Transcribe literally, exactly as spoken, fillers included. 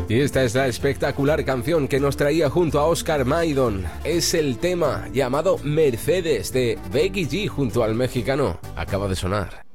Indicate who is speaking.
Speaker 1: Y esta es la espectacular canción que nos traía junto a Oscar Maidon. Es el tema llamado Mercedes de Becky G junto al mexicano. Acaba de sonar.